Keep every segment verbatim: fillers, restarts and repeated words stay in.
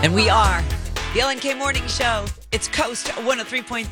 And we are the L N K Morning Show. It's Coast one oh three point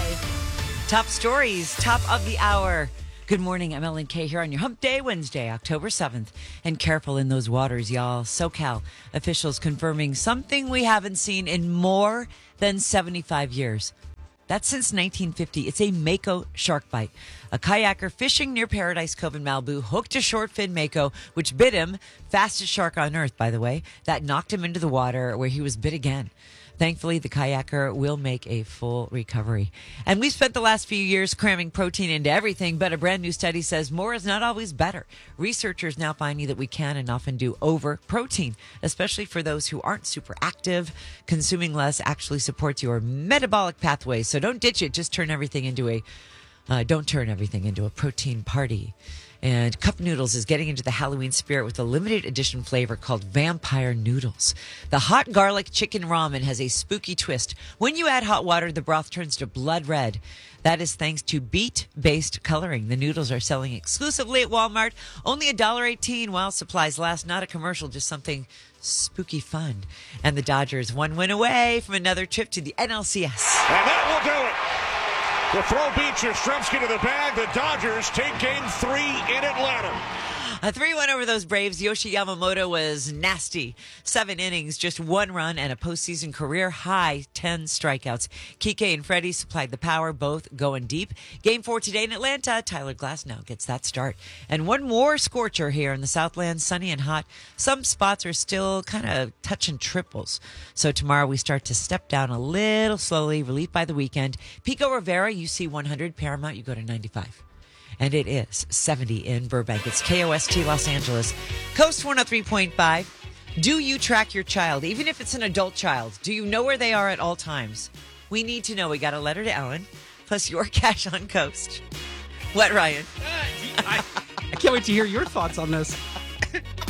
five. Top stories, top of the hour. Good morning, I'm Ellen K here on your Hump Day, Wednesday, October seventh. And careful in those waters, y'all. SoCal officials confirming something we haven't seen in more than seventy-five years. That's since nineteen fifty. It's a Mako shark bite. A kayaker fishing near Paradise Cove in Malibu hooked a short fin Mako, which bit him. Fastest shark on Earth, by the way. That knocked him into the water where he was bit again. Thankfully, the kayaker will make a full recovery. And we've spent the last few years cramming protein into everything, but a brand new study says more is not always better. Researchers now finding that we can and often do over protein, especially for those who aren't super active. Consuming less actually supports your metabolic pathways. So don't ditch it. Just turn everything into a, uh, don't turn everything into a protein party. And Cup Noodles is getting into the Halloween spirit with a limited edition flavor called Vampire Noodles. The hot garlic chicken ramen has a spooky twist. When you add hot water, the broth turns to blood red. That is thanks to beet-based coloring. The noodles are selling exclusively at Walmart. Only one dollar and eighteen cents while supplies last. Not a commercial, just something spooky fun. And the Dodgers one win away from another trip to the N L C S. And that will do it. The throw beats Yastrzemski to the bag. The Dodgers take game three in Atlanta. A three one over those Braves. Yoshi Yamamoto was nasty. Seven innings, just one run, and a postseason career-high ten strikeouts. Kike and Freddie supplied the power, both going deep. Game four today in Atlanta. Tyler Glasnow gets that start. And one more scorcher here in the Southland, sunny and hot. Some spots are still kind of touching triples. So tomorrow we start to step down a little slowly, relief by the weekend. Pico Rivera, you see one hundred. Paramount, you go to ninety-five. And it is seventy in Burbank. It's K O S T Los Angeles. Coast one oh three point five. Do you track your child, even if it's an adult child? Do you know where they are at all times? We need to know. We got a letter to Ellen, plus your cash on Coast. What, Ryan? Uh, I, I can't wait to hear your thoughts on this.